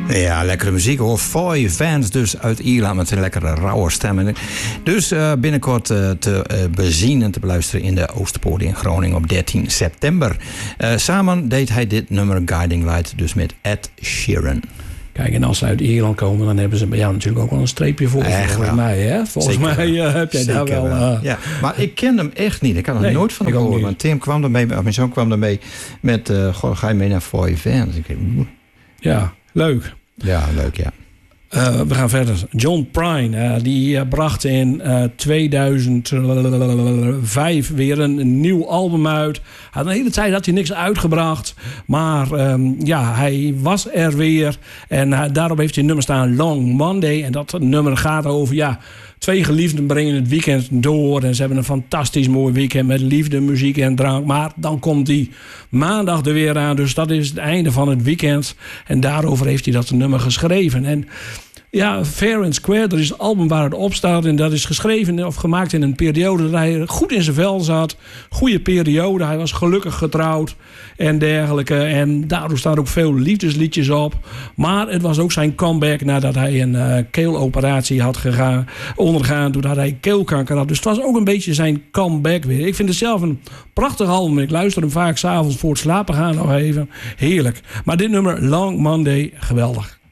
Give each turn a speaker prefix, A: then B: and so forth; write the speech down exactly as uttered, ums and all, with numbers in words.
A: Ja, lekkere muziek hoor. Foy Vance dus uit Ierland met een lekkere rauwe stem. Dus uh, binnenkort uh, te uh, bezien en te beluisteren in de Oosterpoort in Groningen op dertien september. Uh, samen deed hij dit nummer Guiding Light dus met Ed Sheeran.
B: Kijk, en als ze uit Ierland komen, dan hebben ze bij jou natuurlijk ook wel een streepje voor.
A: Echt
B: volgens
A: wel.
B: mij, hè? Volgens
A: Zeker
B: mij uh, heb jij
A: Zeker
B: daar wel...
A: wel.
B: Uh...
A: Ja, maar ik ken hem echt niet. Ik had er
B: Nee,
A: nooit van
B: ik ook
A: gehoord.
B: niet.
A: Want Tim kwam ermee, of mijn zoon kwam ermee met, uh, goh, ga je mee naar Foy Vance? Ik denk, oeh.
B: Ja, leuk.
A: Ja, leuk, ja.
B: Uh, we gaan verder. John Prine, uh, die uh, bracht in uh, tweeduizend vijf weer een, een nieuw album uit. Had een hele tijd had hij niks uitgebracht. Maar um, ja, hij was er weer. En uh, daarop heeft hij een nummer staan, Long Monday. En dat nummer gaat over, ja, twee geliefden brengen het weekend door. En ze hebben een fantastisch mooi weekend met liefde, muziek en drank. Maar dan komt die maandag er weer aan. Dus dat is het einde van het weekend. En daarover heeft hij dat nummer geschreven. En ja, Fair and Square, dat is het album waar het op staat. En dat is geschreven of gemaakt in een periode dat hij goed in zijn vel zat. Goede periode, hij was gelukkig getrouwd en dergelijke. En daardoor staan ook veel liefdesliedjes op. Maar het was ook zijn comeback nadat hij een uh, keeloperatie had gegaan, ondergaan. Doordat hij keelkanker had. Dus het was ook een beetje zijn comeback weer. Ik vind het zelf een prachtig album. Ik luister hem vaak 's avonds voor het slapen gaan nog even. Heerlijk. Maar dit nummer, Long Monday, geweldig.